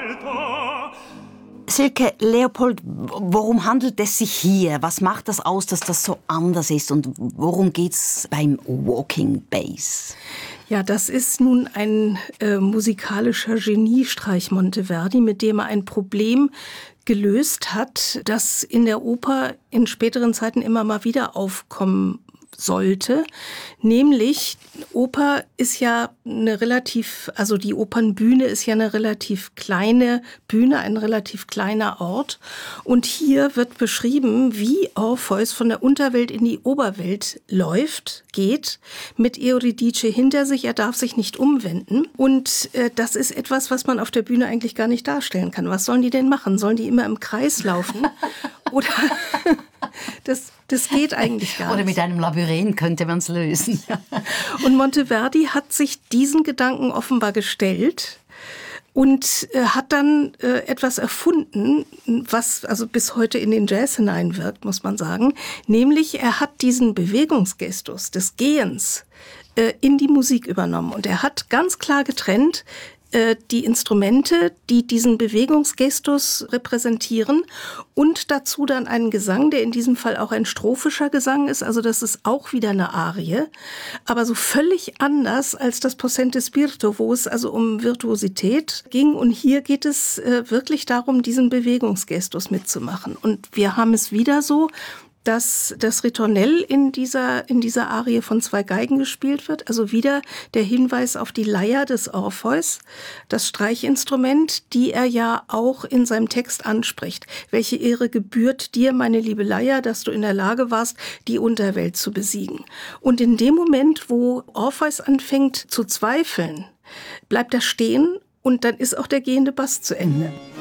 Silke, Leopold, worum handelt es sich hier? Was macht das aus, dass das so anders ist? Und worum geht's beim Walking Bass? Ja, das ist nun ein musikalischer Geniestreich Monteverdi, mit dem er ein Problem gelöst hat, das in der Oper in späteren Zeiten immer mal wieder aufkommen sollte. Nämlich, Oper ist ja die Opernbühne ist ja eine relativ kleine Bühne, ein relativ kleiner Ort. Und hier wird beschrieben, wie Orpheus von der Unterwelt in die Oberwelt geht, mit Euridice hinter sich. Er darf sich nicht umwenden. Und das ist etwas, was man auf der Bühne eigentlich gar nicht darstellen kann. Was sollen die denn machen? Sollen die immer im Kreis laufen? Oder das geht eigentlich gar nicht. Oder mit einem Labyrinth könnte man es lösen. Und Monteverdi hat sich diesen Gedanken offenbar gestellt und hat dann etwas erfunden, was also bis heute in den Jazz hineinwirkt, muss man sagen. Nämlich, er hat diesen Bewegungsgestus des Gehens in die Musik übernommen. Und er hat ganz klar getrennt, die Instrumente, die diesen Bewegungsgestus repräsentieren und dazu dann einen Gesang, der in diesem Fall auch ein strophischer Gesang ist, also das ist auch wieder eine Arie, aber so völlig anders als das Possente Spirito, wo es also um Virtuosität ging, und hier geht es wirklich darum, diesen Bewegungsgestus mitzumachen. Und wir haben es wieder so, dass das Ritornell in dieser Arie von 2 Geigen gespielt wird. Also wieder der Hinweis auf die Leier des Orpheus, das Streichinstrument, die er ja auch in seinem Text anspricht. Welche Ehre gebührt dir, meine liebe Leier, dass du in der Lage warst, die Unterwelt zu besiegen. Und in dem Moment, wo Orpheus anfängt zu zweifeln, bleibt er stehen und dann ist auch der gehende Bass zu Ende.